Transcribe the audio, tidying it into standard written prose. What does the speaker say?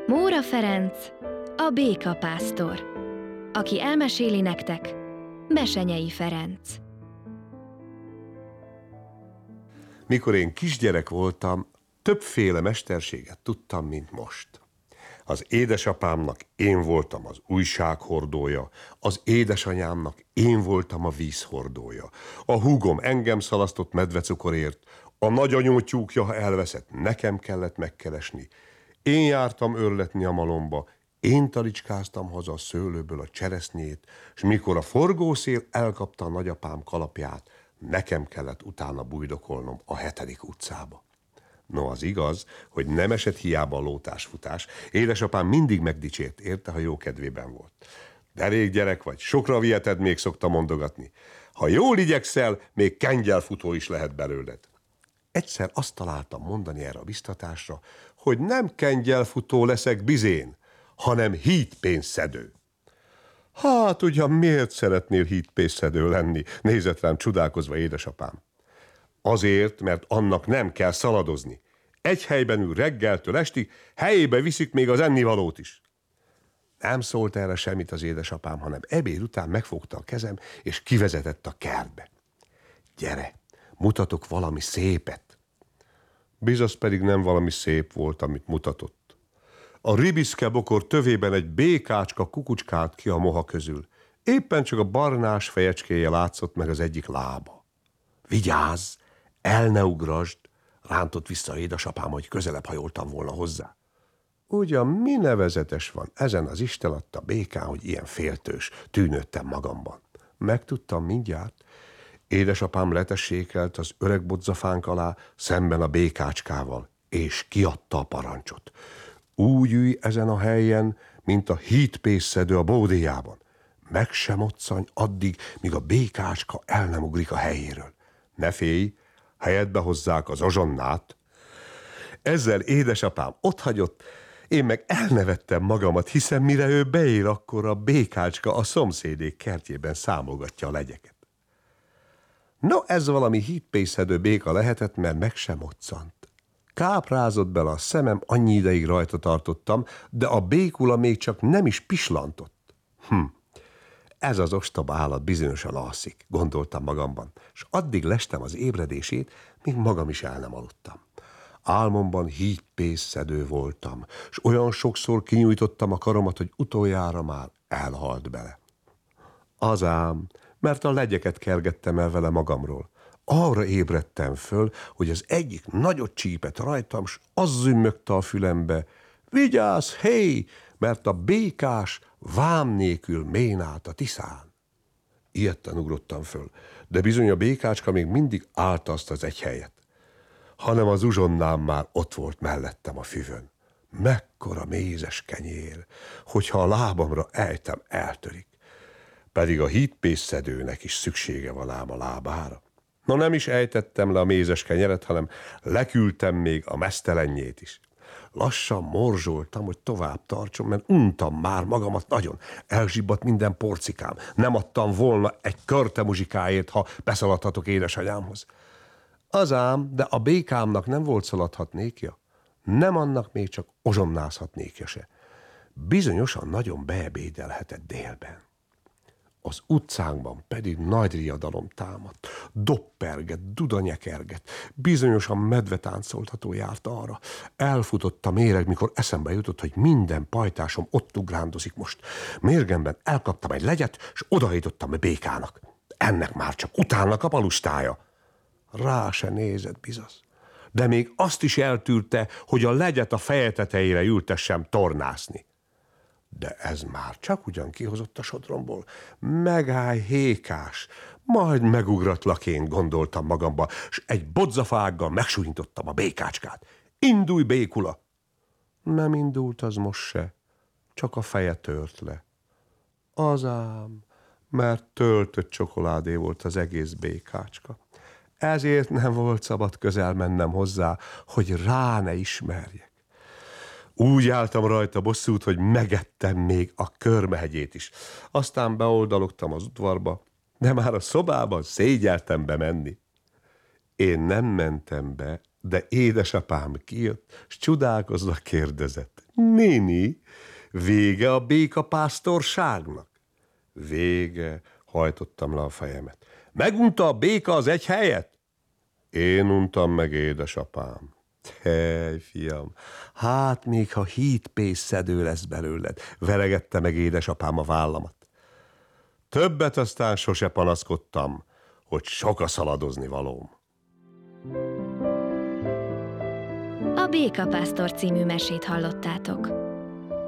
Móra Ferenc, a békapásztor, aki elmeséli nektek Besenyei Ferenc. Mikor én kisgyerek voltam, többféle mesterséget tudtam, mint most. Az édesapámnak én voltam az újsághordója, az édesanyámnak én voltam a vízhordója. A húgom engem szalasztott medvecukorért, a nagyanyó tyúkja, ha elveszett, nekem kellett megkeresni. Én jártam őrletni a malomba, én talicskáztam haza a szőlőből a cseresznyét, s mikor a forgószél elkapta a nagyapám kalapját, nekem kellett utána bujdokolnom a 7. utcába. No, az igaz, hogy nem esett hiába a lótásfutás. Édesapám mindig megdicsért érte, ha jó kedvében volt. Derék gyerek vagy, sokra viheted, még szokta mondogatni. Ha jól igyekszel, még kengyelfutó is lehet belőled. Egyszer azt találtam mondani erre a biztatásra, hogy nem kengyelfutó leszek bizén, hanem hídpénzszedő. Hát ugyan miért szeretnél hídpénzszedő lenni? Nézett rám csodálkozva édesapám. Azért, mert annak nem kell szaladozni. Egy helyben ül reggeltől estig, helyébe viszik még az ennivalót is. Nem szólt erre semmit az édesapám, hanem ebéd után megfogta a kezem, és kivezetett a kertbe. Gyere, mutatok valami szépet. Bizony pedig nem valami szép volt, amit mutatott. A ribiszke bokor tövében egy békácska kukucskált ki a moha közül. Éppen csak a barnás fejecskéje látszott meg az egyik lába. Vigyázz, el ne ugrasd, rántott vissza édesapám, hogy közelebb hajoltam volna hozzá. Ugyan mi nevezetes van ezen az Isten adta békán, hogy ilyen féltős, tűnődtem magamban. Megtudtam mindjárt. Édesapám letessékelt az öreg bodzafánk alá szemben a békácskával, és kiadta a parancsot. Úgy ülj ezen a helyen, mint a hídpénzszedő a bódéjában. Meg sem moccanj addig, míg a békácska el nem ugrik a helyéről. Ne félj, helyedbe hozzák az azsonnát. Ezzel édesapám otthagyott, én meg elnevettem magamat, hiszen mire ő beér, akkor a békácska a szomszédék kertjében számolgatja a legyeket. No, ez valami hídpénzszedő béka lehetett, mert meg sem moccant. Káprázott bele a szemem, annyi ideig rajta tartottam, de a békula még csak nem is pislantott. Ez az ostoba állat bizonyosan alszik, gondoltam magamban, és addig lestem az ébredését, míg magam is el nem aludtam. Álmomban hídpénzszedő voltam, és olyan sokszor kinyújtottam a karomat, hogy utoljára már elhalt bele. Az ám, mert a legyeket kergettem el vele magamról. Arra ébredtem föl, hogy az egyik nagyot csípett rajtam, s az zümmögte a fülembe: vigyázz, hé, mert a békás vám nélkül ménált a Tiszán. Ijedten ugrottam föl, de bizony a békácska még mindig állta azt az egy helyet. Hanem az uzsonnám már ott volt mellettem a füvön. Mekkora mézes kenyér, hogyha a lábamra ejtem, eltörik. Pedig a hídpénzszedőnek is szüksége van ám a lábára. No, nem is ejtettem le a mézes kenyeret, hanem leküldtem még a meztelenjét is. Lassan morzsoltam, hogy tovább tartson, mert untam már magamat nagyon. Elzsibbadt minden porcikám. Nem adtam volna egy körte muzsikáért, ha beszaladhatok édesanyámhoz. Az ám, de a békámnak nem volt szaladhatnékja. Nem annak még csak ozsomnázhatnékja se. Bizonyosan nagyon beebédelhetett délben. Az utcánkban pedig nagy riadalom támadt, dopperget, dudanyekerget, bizonyosan medvetáncoltató járt arra. Elfutott a méreg, mikor eszembe jutott, hogy minden pajtásom ott ugrándozik most. Mérgemben elkaptam egy legyet, és odahajtottam a békának. Ennek már csak utána kap a lustája. Rá se nézett bizony, de még azt is eltűrte, hogy a legyet a feje tetejére ültessem tornászni. De ez már csak ugyan kihozott a sodromból. Megállj, hékás, majd megugratlak én, gondoltam magamba, s egy bodzafággal megsúlyintottam a békácskát. Indulj, békula! Nem indult az most se, csak a feje tört le. Az ám, mert töltött csokoládé volt az egész békácska. Ezért nem volt szabad közel mennem hozzá, hogy rá ne ismerjek. Úgy álltam rajta bosszút, hogy megettem még a körmehegyét is. Aztán beoldalogtam az udvarba, de már a szobában szégyeltem bemenni. Én nem mentem be, de édesapám kijött, s csodálkozva kérdezett: Néni, vége a békapásztorságnak? Vége, hajtottam le a fejemet. Megunta a béka az egy helyet? Én untam meg, édesapám. Hely, fiam, hát még ha hídpészszedő lesz belőled, veregette meg édesapám a vállamat. Többet aztán sose panaszkodtam, hogy sok a szaladozni valóm. A Békapásztor című mesét hallottátok.